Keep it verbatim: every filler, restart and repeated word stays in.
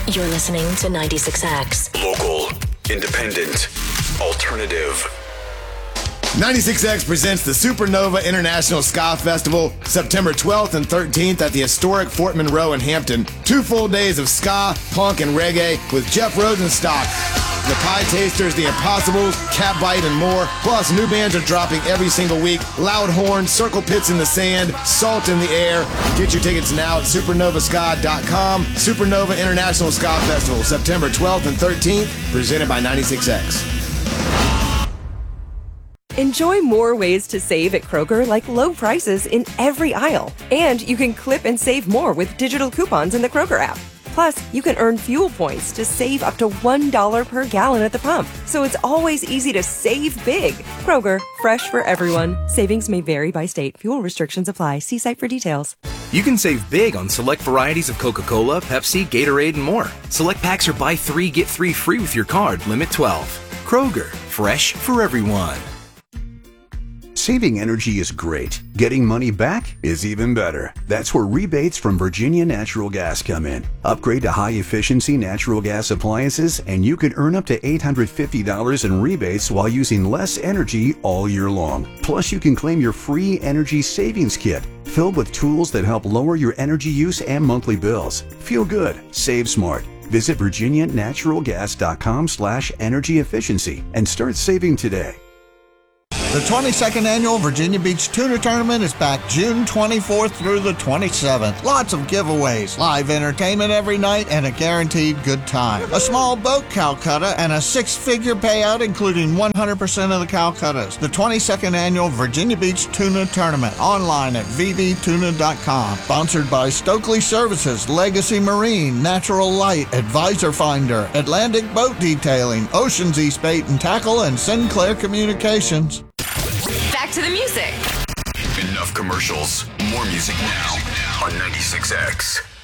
You're listening to ninety-six X. Local, independent, alternative. ninety-six X presents the Supernova International Ska Festival, September twelfth and thirteenth at the historic Fort Monroe in Hampton. Two full days of ska, punk, and reggae with Jeff Rosenstock, The Pie Tasters, The Impossibles, Catbite, and more. Plus, new bands are dropping every single week. Loud Horn, Circle Pits in the Sand, Salt in the Air. Get your tickets now at supernova ska dot com. Supernova International Ska Festival, September twelfth and thirteenth, presented by ninety-six X. Enjoy more ways to save at Kroger, like low prices in every aisle. And you can clip and save more with digital coupons in the Kroger app. Plus, you can earn fuel points to save up to one dollar per gallon at the pump. So it's always easy to save big. Kroger, fresh for everyone. Savings may vary by state. Fuel restrictions apply. See site for details. You can save big on select varieties of Coca-Cola, Pepsi, Gatorade, and more. Select packs are buy three, get three free with your card. Limit twelve. Kroger, fresh for everyone. Saving energy is great. Getting money back is even better. That's where rebates from Virginia Natural Gas come in. Upgrade to high-efficiency natural gas appliances, and you can earn up to eight hundred fifty dollars in rebates while using less energy all year long. Plus, you can claim your free energy savings kit, filled with tools that help lower your energy use and monthly bills. Feel good. Save smart. Visit virginia natural gas dot com slash energy efficiency and start saving today. The twenty-second Annual Virginia Beach Tuna Tournament is back June twenty-fourth through the twenty-seventh. Lots of giveaways, live entertainment every night, and a guaranteed good time. A small boat Calcutta and a six-figure payout, including one hundred percent of the Calcuttas. The twenty-second Annual Virginia Beach Tuna Tournament, online at v b tuna dot com. Sponsored by Stokely Services, Legacy Marine, Natural Light, Advisor Finder, Atlantic Boat Detailing, Oceans East Bait and Tackle, and Sinclair Communications. Back to the music. Enough commercials. More music now on ninety-six X.